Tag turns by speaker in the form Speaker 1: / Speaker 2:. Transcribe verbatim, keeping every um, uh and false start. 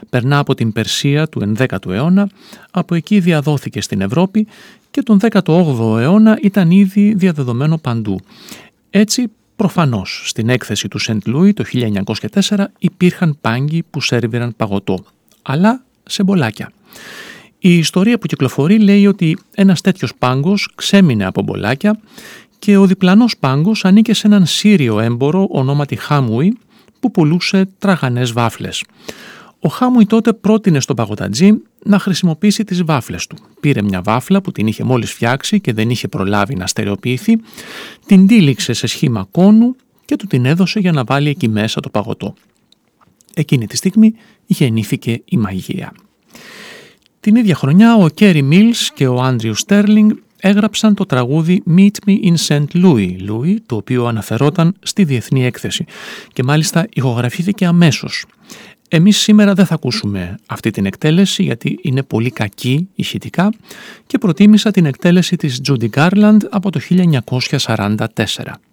Speaker 1: Περνά από την Περσία του ενδέκατου αιώνα, από εκεί διαδόθηκε στην Ευρώπη και τον δέκατο όγδοο αιώνα ήταν ήδη διαδεδομένο παντού. Έτσι, προφανώς, στην έκθεση του Σεντ Λούι το χίλια εννιακόσια τέσσερα υπήρχαν πάγκοι που σέρβιραν παγωτό, αλλά σε μπολάκια. Η ιστορία που κυκλοφορεί λέει ότι ένας τέτοιος πάγκος ξέμεινε από μπολάκια και ο διπλανός πάγκος ανήκε σε έναν Σύριο έμπορο ονόματι Χάμουι που πουλούσε τραγανές βάφλες. Ο Χάμουι τότε πρότεινε στον παγωτατζή να χρησιμοποιήσει τις βάφλες του. Πήρε μια βάφλα που την είχε μόλις φτιάξει και δεν είχε προλάβει να στερεοποιηθεί, την τύλιξε σε σχήμα κόνου και του την έδωσε για να βάλει εκεί μέσα το παγωτό. Εκείνη τη στιγμή γεννήθηκε η μαγεία. Την ίδια χρονιά ο Κέρι Μίλς και ο Άντριου Στέρλινγκ έγραψαν το τραγούδι Meet Me in Saint Louis, Louis, το οποίο αναφερόταν στη διεθνή έκθεση και μάλιστα ηχογραφήθηκε αμέσως. Εμείς σήμερα δεν θα ακούσουμε αυτή την εκτέλεση γιατί είναι πολύ κακή ηχητικά και προτίμησα την εκτέλεση της Judy Garland από το χίλια εννιακόσια σαράντα τέσσερα.